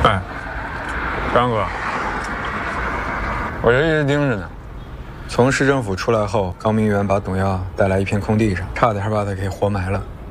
哎，张哥，我这一直盯着呢。从市政府出来后，高明远把董耀带来一片空地上，差点把他给活埋了。